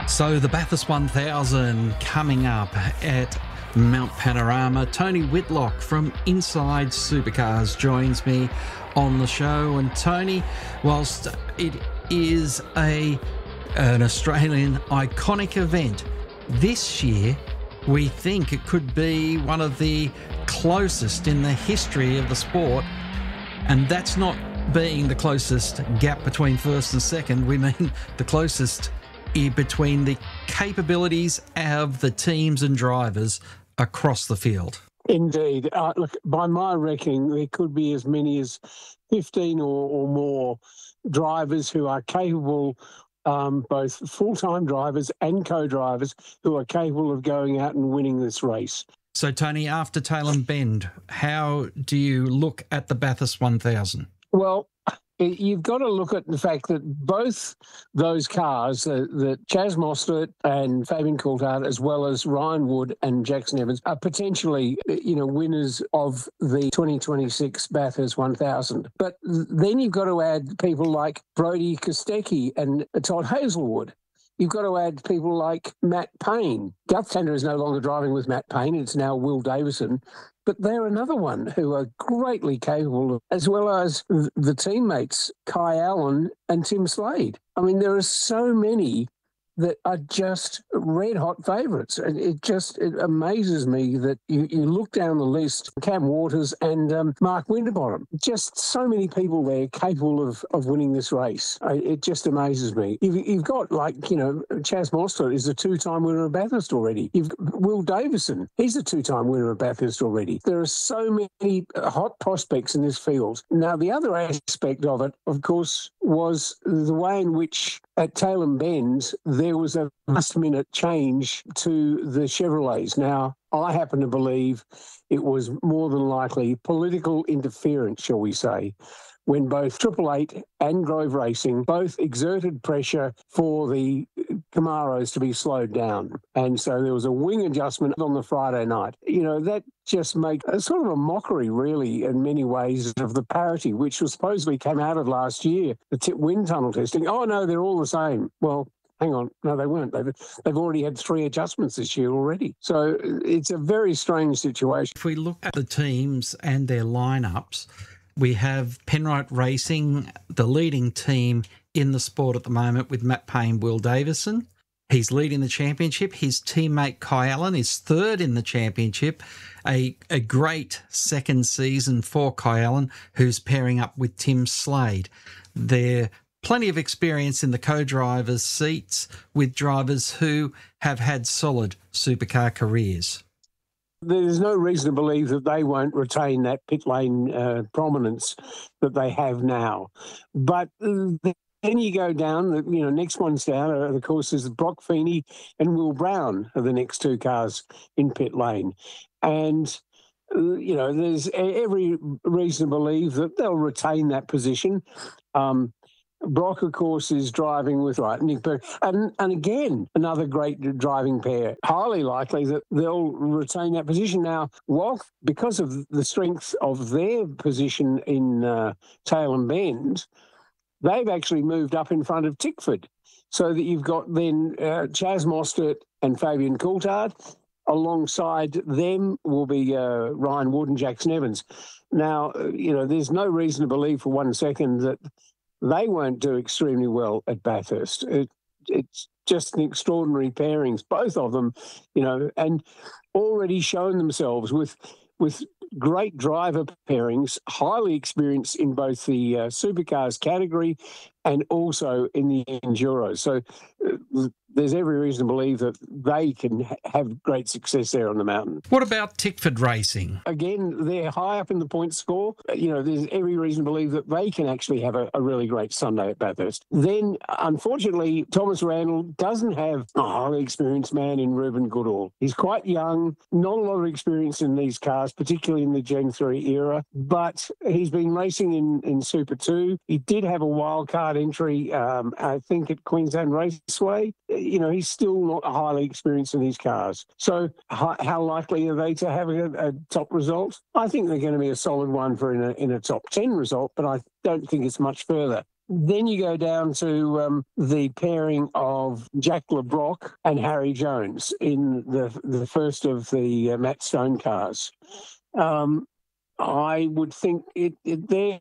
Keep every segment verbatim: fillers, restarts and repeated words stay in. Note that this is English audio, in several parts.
So the Bathurst one thousand coming up at Mount Panorama. Tony Whitlock from Inside Supercars joins me on the show. And Tony, whilst it is a an Australian iconic event, this year we think it could be one of the closest in the history of the sport. And that's not being the closest gap between first and second. We mean the closest between the capabilities of the teams and drivers across the field. Indeed. Uh, look, by my reckoning, there could be as many as fifteen or, or more drivers who are capable, um, both full-time drivers and co-drivers, who are capable of going out and winning this race. So, Tony, after Tailem Bend, how do you look at the Bathurst one thousand? Well, you've got to look at the fact that both those cars, uh, that Chaz Mostert and Fabian Coulthard, as well as Ryan Wood and Jackson Evans, are potentially, you know, winners of the twenty twenty-six Bathurst one thousand. But then you've got to add people like Brodie Kostecki and Todd Hazelwood. You've got to add people like Matt Payne. Guth Tander is no longer driving with Matt Payne. It's now Will Davison. But they're another one who are greatly capable of, as well as the teammates, Kai Allen and Tim Slade. I mean, there are so many that are just red-hot favourites. And it just it amazes me that you, you look down the list, Cam Waters and um, Mark Winterbottom, just so many people there capable of, of winning this race. I, it just amazes me. You've, you've got, like, you know, Chaz Mostert is a two-time winner of Bathurst already. You've Will Davison, he's a two-time winner of Bathurst already. There are so many hot prospects in this field. Now, the other aspect of it, of course, was the way in which at Tailem Bend, there was a last-minute change to the Chevrolets. Now, I happen to believe it was more than likely political interference, shall we say, when both Triple Eight and Grove Racing both exerted pressure for the Camaros to be slowed down. And so there was a wing adjustment on the Friday night. You know, that just makes a sort of a mockery, really, in many ways, of the parity, which was supposedly came out of last year, the tip wind tunnel testing. Oh, no, they're all the same. Well, hang on. No, they weren't. They've, they've already had three adjustments this year already. So it's a very strange situation. If we look at the teams and their lineups, we have Penrite Racing, the leading team in the sport at the moment, with Matt Payne, Will Davison. He's leading the championship. His teammate Kai Allen is third in the championship. A, a great second season for Kai Allen, who's pairing up with Tim Slade. They're plenty of experience in the co-drivers' seats with drivers who have had solid supercar careers. There's no reason to believe that they won't retain that pit lane uh, prominence that they have now. But uh, then you go down, you know, next one's down, uh, of course, is Brock Feeney and Will Brown are the next two cars in pit lane. And, uh, you know, there's every reason to believe that they'll retain that position. Um, Brock, of course, is driving with right, Nick Berg. And, and again, another great driving pair. Highly likely that they'll retain that position. Now, Walk, because of the strength of their position in uh, Tailem Bend, they've actually moved up in front of Tickford, so that you've got then uh, Chaz Mostert and Fabian Coulthard. Alongside them will be uh, Ryan Wood and Jackson Evans. Now, uh, you know, there's no reason to believe for one second that they won't do extremely well at Bathurst. It, it's just an extraordinary pairings, both of them, you know, and already shown themselves with with great driver pairings, highly experienced in both the uh, supercars category and also in the Enduros. So uh, there's every reason to believe that they can ha- have great success there on the mountain. What about Tickford Racing? Again, they're high up in the point score. You know, there's every reason to believe that they can actually have a, a really great Sunday at Bathurst. Then, unfortunately, Thomas Randall doesn't have a highly experienced man in Ruben Goodall. He's quite young, not a lot of experience in these cars, particularly in the Gen three era, but he's been racing in, in Super two. He did have a wild card entry, um, I think, at Queensland Raceway. You know, he's still not highly experienced in these cars. So how, how likely are they to have a, a top result? I think they're going to be a solid one for in a, in a top ten result, but I don't think it's much further. then you go down to um, the pairing of Jack Le Brocq and Harry Jones in the the first of the uh, Matt Stone cars. Um, I would think it, it there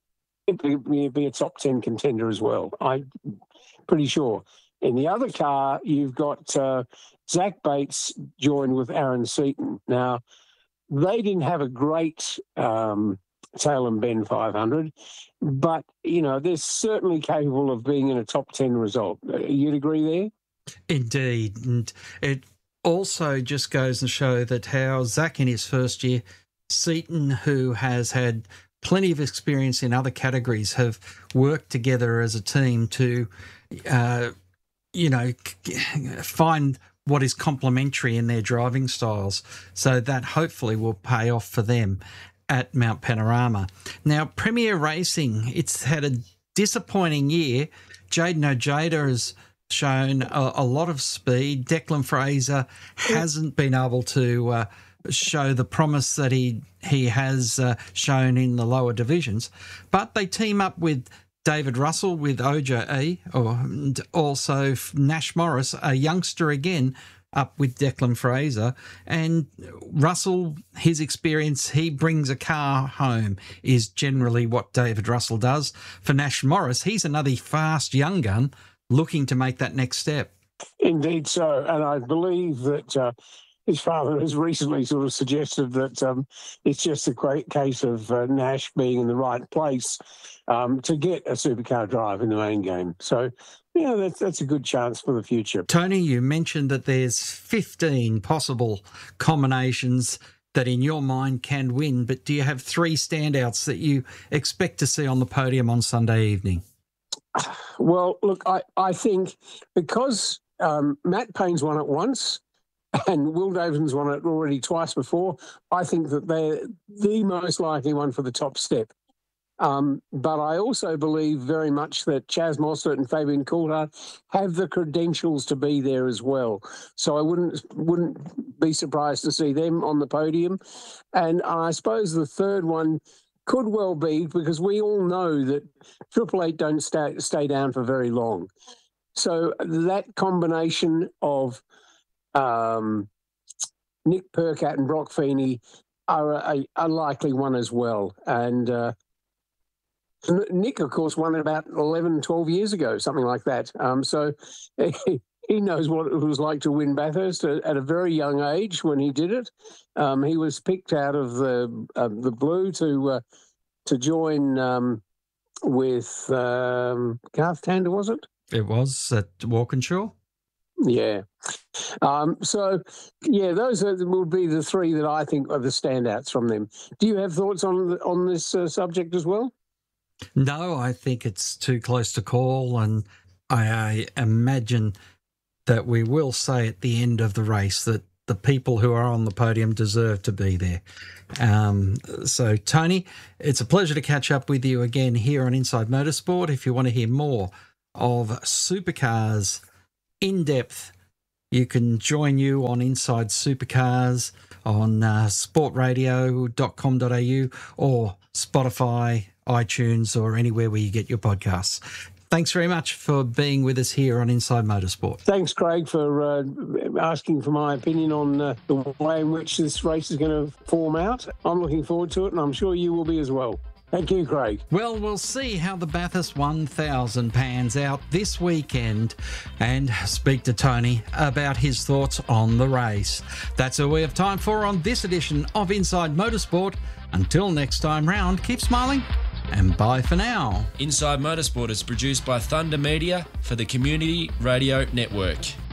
would be a top ten contender as well. I'm pretty sure. In the other car, you've got uh, Zach Bates joined with Aaron Seaton. Now, they didn't have a great um, Salem Bend five hundred, but, you know, they're certainly capable of being in a top ten result. You'd agree there? Indeed. And it also just goes to show that how Zach in his first year, Seaton, who has had plenty of experience in other categories, have worked together as a team to, uh, you know, find what is complementary in their driving styles. So that hopefully will pay off for them at Mount Panorama. Now, Premier Racing, it's had a disappointing year. Jaden Ojeda has shown a, a lot of speed. Declan Fraser hasn't been able to uh, show the promise that he he has uh, shown in the lower divisions. But they team up with David Russell with O J E, or, and also Nash Morris, a youngster again, up with Declan Fraser. And Russell, his experience, he brings a car home, is generally what David Russell does. For Nash Morris, he's another fast young gun looking to make that next step. Indeed so. And I believe that uh, his father has recently sort of suggested that um, it's just a great case of uh, Nash being in the right place um, to get a supercar drive in the main game. So, you know, that's, that's a good chance for the future. Tony, you mentioned that there's fifteen possible combinations that in your mind can win, but do you have three standouts that you expect to see on the podium on Sunday evening? Well, look, I, I think because um, Matt Payne's won it once and Will Davidson's won it already twice before, I think that they're the most likely one for the top step. Um, but I also believe very much that Chaz Mostert and Fabian Coulthard have the credentials to be there as well. So I wouldn't wouldn't be surprised to see them on the podium. And I suppose the third one could well be, because we all know that Triple Eight don't stay, stay down for very long. So that combination of um, Nick Percat and Brock Feeney are a, a likely one as well. And uh, Nick, of course, won it about eleven, twelve years ago, something like that. Um, so he, he knows what it was like to win Bathurst at a very young age when he did it. Um, he was picked out of the uh, the blue to uh, to join um, with um, Garth Tander, was it? It was at Walkinshaw. Yeah. Um, so, yeah, those are, would be the three that I think are the standouts from them. Do you have thoughts on on this uh, subject as well? No, I think it's too close to call, and I, I imagine that we will say at the end of the race that the people who are on the podium deserve to be there. Um, so, Tony, it's a pleasure to catch up with you again here on Inside Motorsport. If you want to hear more of supercars in depth, you can join you on Inside Supercars on uh, sport radio dot com dot a u or Spotify, iTunes, or anywhere where you get your podcasts. Thanks very much for being with us here on Inside Motorsport. Thanks, Craig, for uh, asking for my opinion on uh, the way in which this race is going to form out. I'm looking forward to it, and I'm sure you will be as well. Thank you, Craig. Well, we'll see how the Bathurst one thousand pans out this weekend and speak to Tony about his thoughts on the race. That's all we have time for on this edition of Inside Motorsport. Until next time round, keep smiling and bye for now. Inside Motorsport is produced by Thunder Media for the Community Radio Network.